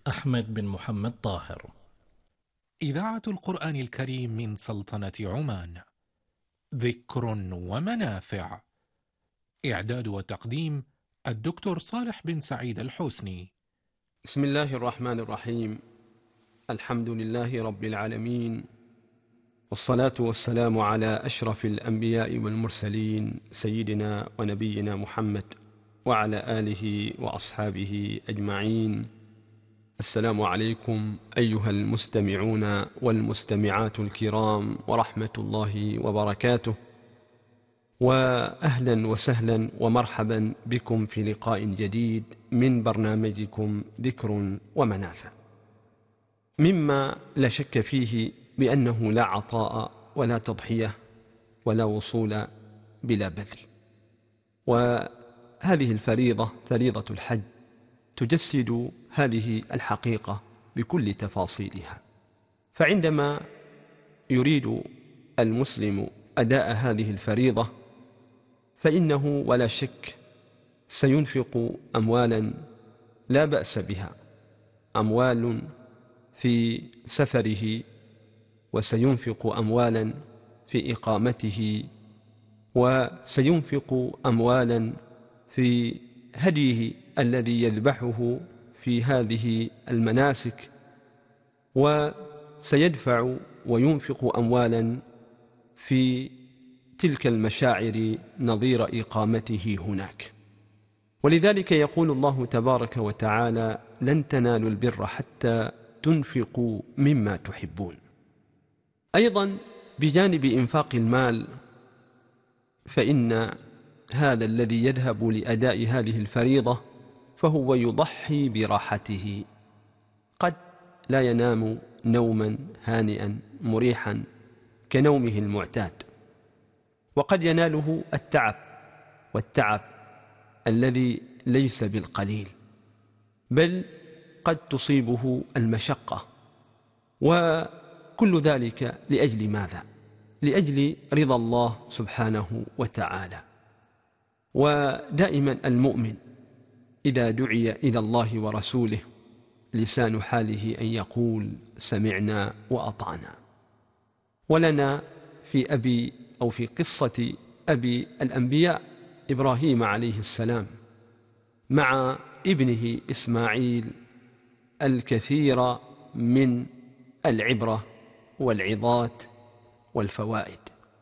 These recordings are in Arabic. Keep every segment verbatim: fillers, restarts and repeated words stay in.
أحمد بن محمد طاهر. إذاعة القرآن الكريم من سلطنة عمان. ذكر ومنافع. إعداد وتقديم الدكتور صالح بن سعيد الحسني. بسم الله الرحمن الرحيم. الحمد لله رب العالمين، والصلاة والسلام على أشرف الأنبياء والمرسلين سيدنا ونبينا محمد وعلى آله وأصحابه أجمعين. السلام عليكم أيها المستمعون والمستمعات الكرام ورحمة الله وبركاته، وأهلا وسهلا ومرحبا بكم في لقاء جديد من برنامجكم ذكر ومنافع. مما لا شك فيه بأنه لا عطاء ولا تضحية ولا وصول بلا بذل، وهذه الفريضة فريضة الحج تجسد هذه الحقيقة بكل تفاصيلها. فعندما يريد المسلم أداء هذه الفريضة فإنه ولا شك سينفق أموالا لا بأس بها، أموال في سفره، وسينفق أموالا في إقامته، وسينفق أموالا في هديه الذي يذبحه في هذه المناسك، وسيدفع وينفق أموالا في تلك المشاعر نظير إقامته هناك. ولذلك يقول الله تبارك وتعالى: لن تنالوا البر حتى تنفقوا مما تحبون. أيضا بجانب إنفاق المال، فإن هذا الذي يذهب لأداء هذه الفريضة فهو يضحي براحته. قد لا ينام نوما هانئا مريحا كنومه المعتاد، وقد يناله التعب، والتعب الذي ليس بالقليل، بل قد تصيبه المشقة، وكل ذلك لأجل ماذا؟ لأجل رضا الله سبحانه وتعالى. ودائما المؤمن إذا دعي إلى الله ورسوله لسان حاله أن يقول: سمعنا وأطعنا. ولنا في أبي أو في قصة أبي الأنبياء إبراهيم عليه السلام مع ابنه إسماعيل الكثير من العبرة والعظات والفوائد.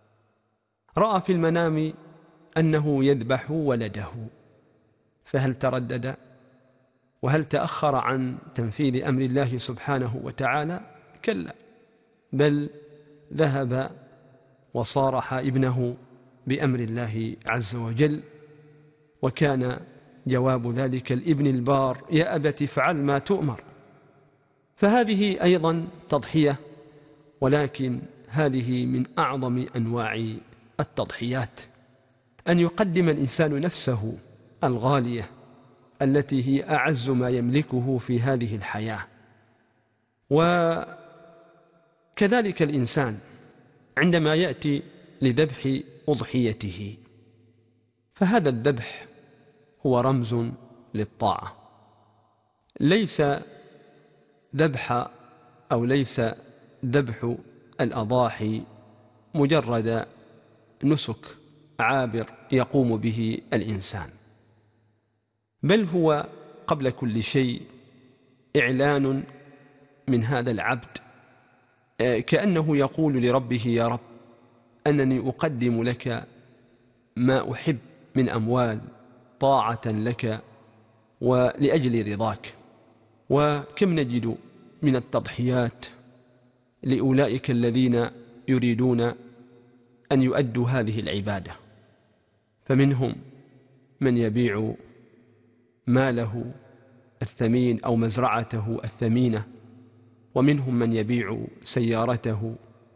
رأى في المنام أنه يذبح ولده، فهل تردد وهل تأخر عن تنفيذ أمر الله سبحانه وتعالى؟ كلا، بل ذهب وصارح ابنه بأمر الله عز وجل. وكان جواب ذلك الابن البار: يا أبت افعل ما تؤمر. فهذه أيضا تضحية، ولكن هذه من أعظم أنواع التضحيات، أن يقدم الإنسان نفسه الغالية التي هي أعز ما يملكه في هذه الحياة. وكذلك الإنسان عندما يأتي لذبح أضحيته، فهذا الذبح هو رمز للطاعة، ليس ذبح أو ليس ذبح الأضاحي مجرد نسك عابر يقوم به الإنسان، بل هو قبل كل شيء إعلان من هذا العبد، كأنه يقول لربه: يا رب، أنني أقدم لك ما أحب من أموال طاعة لك ولأجل رضاك. وكم نجد من التضحيات لأولئك الذين يريدون أن يؤدوا هذه العبادة، فمنهم من يبيع ماله الثمين أو مزرعته الثمينة، ومنهم من يبيع سيارته،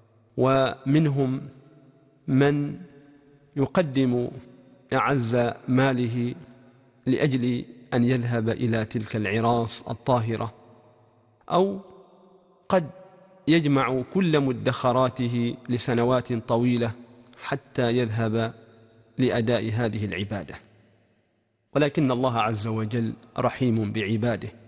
ومنهم من يقدم أعز ماله لأجل أن يذهب إلى تلك العراس الطاهرة، أو قد يجمع كل مدخراته لسنوات طويلة حتى يذهب لأداء هذه العبادة. ولكن الله عز وجل رحيم بعباده،